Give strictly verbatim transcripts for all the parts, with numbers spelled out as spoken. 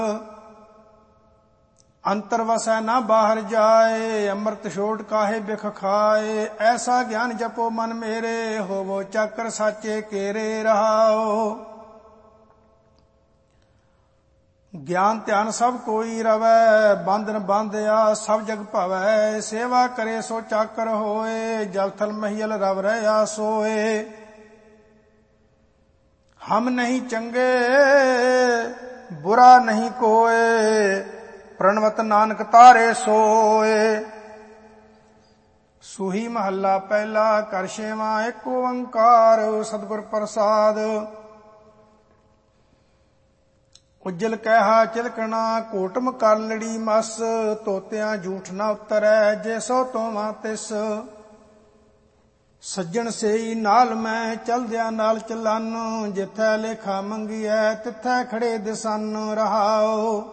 ਅੰਤਰ ਵਸੈ ਨਾ ਬਾਹਰ ਜਾਏ, ਅੰਮ੍ਰਿਤ ਛੋੜ ਕਾਹੇ ਬਿਖ ਖਾਏ। ਐਸਾ ਗਿਆਨ ਜਪੋ ਮਨ ਮੇਰੇ, ਹੋਵੋ ਚਾਕਰ ਸਾਚੇ ਕੇਰੇ ਰਹਾਓ। ਗਿਆਨ ਧਿਆਨ ਸਭ ਕੋਈ ਰਵੈ, ਬੰਧਨ ਬੰਧਿਆ ਸਭ ਜਗ ਭਵੈ। ਸੇਵਾ ਕਰੇ ਸੋ ਚਾਕਰ ਹੋਏ, ਜਲ ਥਲ ਮਹੀਲ ਰਵ ਰਹਿਆ ਸੋਏ। ਹਮ ਨਹੀਂ ਚੰਗੇ ਬੁਰਾ ਨਹੀਂ ਕੋਏ, ਪ੍ਰਣਵਤ ਨਾਨਕ ਤਾਰੇ ਸੋਏ। ਸੂਹੀ ਮਹੱਲਾ ਪਹਿਲਾ। ਘਰ ਛੇਵਾਂ। ਏਕ ਓੰਕਾਰ ਸਤਿਗੁਰ ਪ੍ਰਸਾਦ। ਉਜਲ ਕਹਿਆ ਚਿਲਕਣਾ, ਕੋਟਮ ਕਰ ਲੜੀ ਮਸ। ਤੋਤਿਆਂ ਝੂਠ ਨਾ ਉਤਰੈ, ਜੇ ਸੋ ਤੋਵਾਂ ਤਿਸ। ਸੱਜਣ ਸੇਈ ਨਾਲ ਮੈਂ, ਚਲਦਿਆਂ ਨਾਲ ਚਲਨ। ਜਿਥੈ ਲੇਖਾ ਮੰਗੀਐ, ਤਿਥੈ ਖੜੇ ਦਿਸਨ ਰਹਾਓ।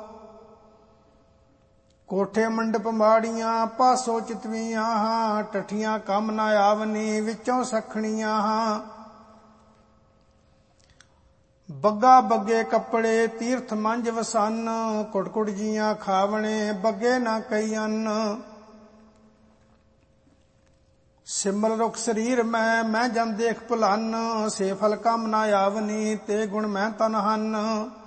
ਕੋਠੇ ਮੰਡਪ ਮਾੜੀਆਂ, ਪਾਸੋਂ ਚਿਤਵੀਆਂ ਹਾਂ। ਟੱਠੀਆਂ ਕੰਮ ਨਾ ਆਵਨੀ, ਵਿੱਚੋਂ ਸਖਣੀਆਂ ਹਾਂ। ਬੱਗਾ ਬੱਗੇ ਕੱਪੜੇ, ਤੀਰਥ ਮੰਜ ਵਸਨ। ਕੁੜ ਕੁੜ ਜੀਆਂ ਖਾਵਣੇ, ਬੱਗੇ ਨਾ ਕਈ ਅੰਨ। ਸਿਮਰ ਰੁਖ ਸਰੀਰ ਮੈਂ, ਮੈਂ ਜਨ ਦੇਖ ਭੁਲਨ। ਸੇ ਫਲ ਕੰਮ ਨਾ ਆਵਨੀ, ਤੇ ਗੁਣ ਮੈਂ ਤਨ ਹਨ।